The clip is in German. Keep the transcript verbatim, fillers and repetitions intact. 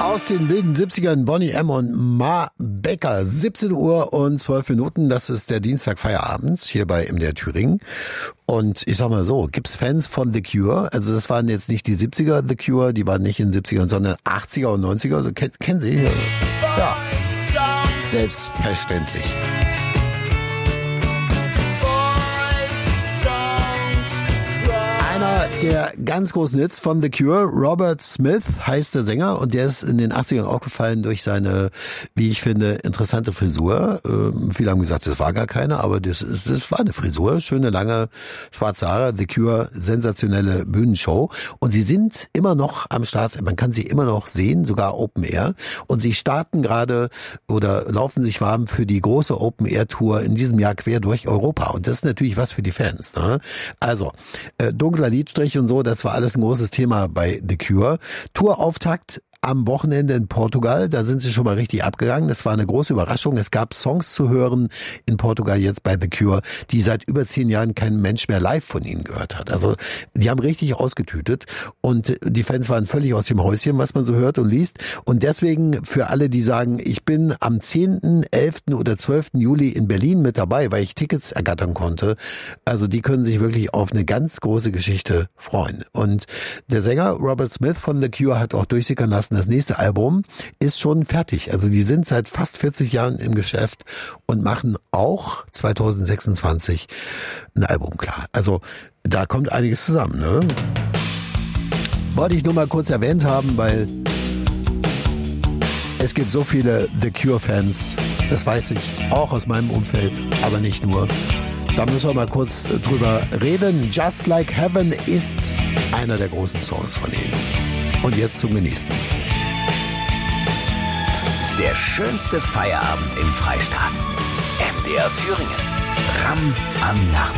Aus den wilden siebzigern Boney M. und Ma Becker. siebzehn Uhr und zwölf Minuten, das ist der Dienstag-Feierabend hier bei M D R Thüringen. Und ich sag mal so, gibt's Fans von The Cure? Also das waren jetzt nicht die siebziger The Cure, die waren nicht in den siebzigern, sondern achtziger und neunziger. Also, kenn, kennen Sie? Ja, selbstverständlich. Einer der ganz großen Hits von The Cure, Robert Smith heißt der Sänger, und der ist in den achtzigern aufgefallen durch seine, wie ich finde, interessante Frisur. Ähm, viele haben gesagt, das war gar keine, aber das, ist, das war eine Frisur, schöne, lange, schwarze Haare. The Cure, sensationelle Bühnenshow, und sie sind immer noch am Start, man kann sie immer noch sehen, sogar Open Air, und sie starten gerade oder laufen sich warm für die große Open Air Tour in diesem Jahr quer durch Europa, und das ist natürlich was für die Fans, ne? Also, äh, dunkler Lidstrich und so, das war alles ein großes Thema bei The Cure. Tourauftakt am Wochenende in Portugal, da sind sie schon mal richtig abgegangen. Das war eine große Überraschung. Es gab Songs zu hören in Portugal jetzt bei The Cure, die seit über zehn Jahren kein Mensch mehr live von ihnen gehört hat. Also die haben richtig ausgetütet, und die Fans waren völlig aus dem Häuschen, was man so hört und liest. Und deswegen für alle, die sagen, ich bin am zehnten, elften oder zwölften Juli in Berlin mit dabei, weil ich Tickets ergattern konnte, also die können sich wirklich auf eine ganz große Geschichte freuen. Und der Sänger Robert Smith von The Cure hat auch durchsickern lassen, das nächste Album ist schon fertig. Also die sind seit fast vierzig Jahren im Geschäft und machen auch zwanzig sechsundzwanzig ein Album klar. Also da kommt einiges zusammen, ne? Wollte ich nur mal kurz erwähnt haben, weil es gibt so viele The Cure-Fans, das weiß ich, auch aus meinem Umfeld, aber nicht nur. Da müssen wir mal kurz drüber reden. Just Like Heaven ist einer der großen Songs von ihnen. Und jetzt zum Genießen. Der schönste Feierabend im Freistaat. M D R Thüringen. Ram am Nachmittag.